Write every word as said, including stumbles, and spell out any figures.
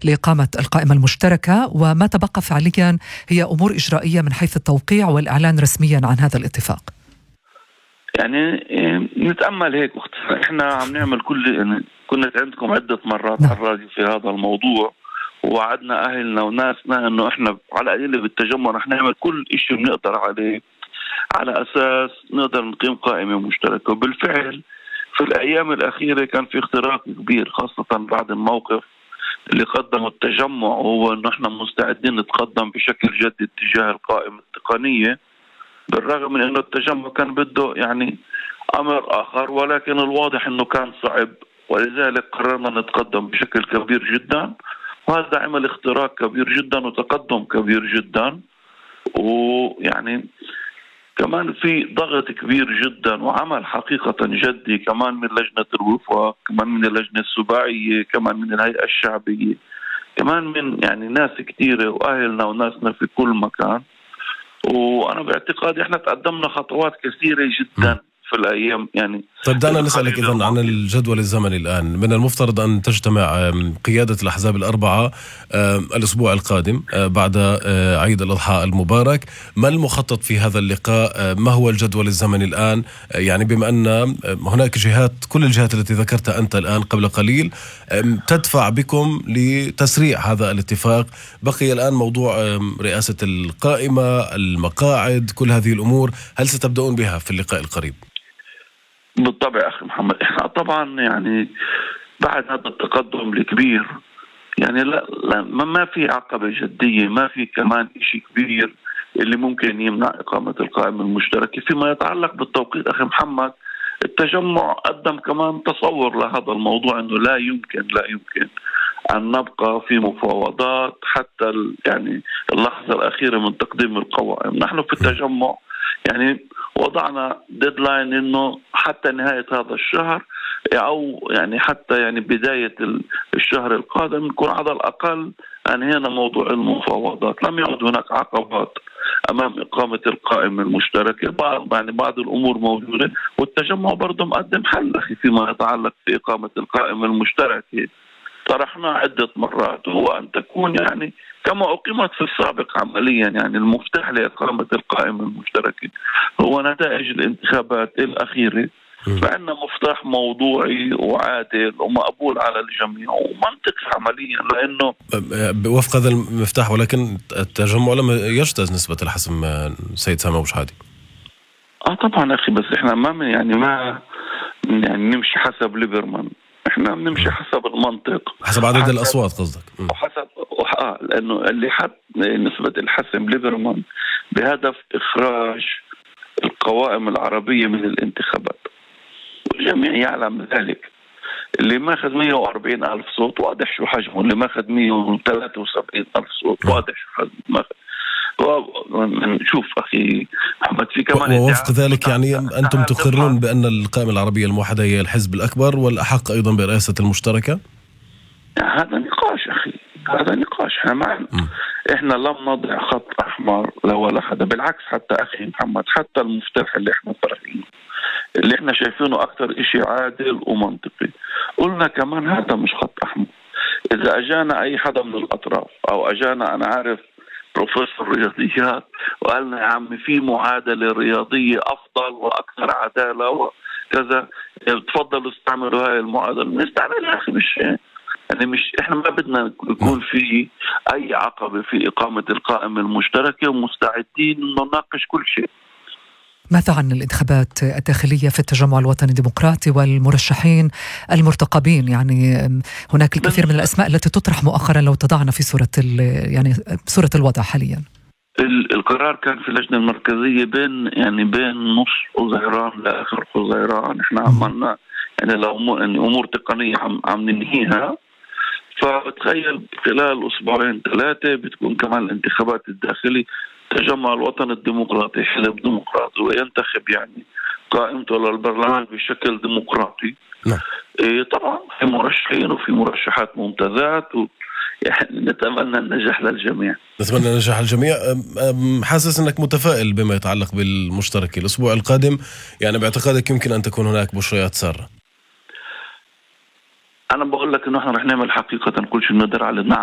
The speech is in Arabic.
لإقامة القائمة المشتركة، وما تبقى فعليا هي أمور إجرائية من حيث التوقيع والإعلان رسميا عن هذا الاتفاق. يعني نتأمل هيك مختصر. احنا عم نعمل كل يعني كنت عندكم عدة مرات نعم. على الراديو في هذا الموضوع، ووعدنا أهلنا وناسنا أنه إحنا على قليل بالتجمع رح نعمل كل إشي بنقدر عليه على أساس نقدر نقيم قائمة مشتركة. وبالفعل في الأيام الأخيرة كان في اختراق كبير، خاصة بعد الموقف اللي قدمه التجمع، وهو أنه إحنا مستعدين نتقدم بشكل جدي تجاه القائمة التقنية، بالرغم من أنه التجمع كان بده يعني أمر آخر، ولكن الواضح أنه كان صعب، ولذلك قررنا نتقدم بشكل كبير جدا، وهذا عمل اختراق كبير جدا وتقدم كبير جدا. ويعني كمان في ضغط كبير جدا وعمل حقيقة جدي كمان من لجنة الوفاق، كمان من اللجنة السباعية، كمان من الهيئة الشعبية، كمان من يعني ناس كتيرة وأهلنا وناسنا في كل مكان. وأنا باعتقادي احنا تقدمنا خطوات كثيرة جدا في الأيام. يعني طيب دعنا نسألك إذن عن الجدول الزمني الآن. من المفترض أن تجتمع قيادة الأحزاب الأربعة الأسبوع القادم بعد عيد الأضحى المبارك. ما المخطط في هذا اللقاء؟ ما هو الجدول الزمني الآن؟ يعني بما أن هناك جهات، كل الجهات التي ذكرتها أنت الآن قبل قليل تدفع بكم لتسريع هذا الاتفاق، بقي الآن موضوع رئاسة القائمة، المقاعد، كل هذه الأمور، هل ستبدأون بها في اللقاء القريب؟ بالطبع أخي محمد، إحنا طبعا يعني بعد هذا التقدم الكبير يعني لا, لا ما في عقبة جدية، ما في كمان إشي كبير اللي ممكن يمنع إقامة القائمة المشتركة. فيما يتعلق بالتوقيت أخي محمد، التجمع قدم كمان تصور لهذا الموضوع أنه لا يمكن لا يمكن أن نبقى في مفاوضات حتى يعني اللحظة الأخيرة من تقديم القوائم. نحن في التجمع يعني وضعنا ديدلاين انه حتى نهاية هذا الشهر او يعني حتى يعني بداية الشهر القادم نكون على الاقل انهينا موضوع المفاوضات. لم يعد هناك عقبات امام اقامة القائمة المشتركة، بعض يعني بعض الامور موجودة، والتجمع برضه مقدم حل اخي فيما يتعلق في اقامة القائمة المشتركة. طرحنا عدة مرات، هو أن تكون يعني كما أقيمت في السابق عمليا. يعني المفتاح لإقامة القائمة المشتركة هو نتائج الانتخابات الأخيرة، فعندنا مفتاح موضوعي وعادل ومقبول على الجميع ومنطقي عمليا، لأنه بوفق هذا المفتاح. ولكن التجمع لم يجتاز نسبة الحسم سيد سامي أبو شحادي. آه طبعا أخي، بس إحنا ما يعني ما يعني نمشي حسب ليبرمان، احنا بنمشي حسب المنطق، حسب عدد الاصوات قصدك. وحسب اه لانه اللي حط نسبة الحسم ليبرمان بهدف اخراج القوائم العربية من الانتخابات، والجميع يعلم ذلك. اللي ماخذ مية وأربعين ألف صوت واضح شو حجمه، اللي ماخذ مية وثلاثة وسبعين ألف صوت واضح شو حجمه. نشوف أخي محمد في كمان ووفق ذلك يعني أنتم تقرون بأن القائمة العربية الموحدة هي الحزب الأكبر والأحق أيضا برئاسة المشتركة؟ هذا نقاش أخي، هذا نقاش. احنا معنا احنا لم نضع خط أحمر ولا حدا، بالعكس حتى أخي محمد حتى المفتاح اللي احنا طرحينه اللي احنا شايفينه أكثر إشي عادل ومنطقي، قلنا كمان هذا مش خط أحمر. إذا أجانا أي حدا من الأطراف أو أجانا أنا عارف بروفيسور رياضيات وقالنا يا عمي في معادلة رياضية أفضل وأكثر عدالة وكذا، تفضلوا استعملوا هاي المعادلة، نستعملها يا أخي. مش يعني مش إحنا ما بدنا يكون في أي عقبة في إقامة القائمة المشتركة، ومستعدين نناقش كل شيء. ماذا عن الانتخابات الداخلية في التجمع الوطني الديمقراطي والمرشحين المرتقبين؟ يعني هناك الكثير من الأسماء التي تطرح مؤخرا لو تضعنا في صورة يعني صورة الوضع حاليا. القرار كان في اللجنة المركزية بين يعني بين نص حزيران لآخر حزيران. احنا عملنا يعني لو أمور تقنية عم عم ننهيها، فتخيل خلال أسبوعين ثلاثة بتكون كمان الانتخابات الداخلية. تجمع الوطن الديمقراطي حزب ديمقراطي وينتخب يعني قائمته للبرلمان بشكل ديمقراطي. نعم. إيه طبعا في مرشحين وفي مرشحات ممتازات، و يعني نتمنى النجاح للجميع. نتمنى النجاح للجميع. حاسس أنك متفائل بما يتعلق بالمشترك الأسبوع القادم، يعني باعتقادك يمكن أن تكون هناك بشريات سارة؟ أنا بقول لك إنه إحنا رح نعمل حقيقة كل شيء نقدر عليه.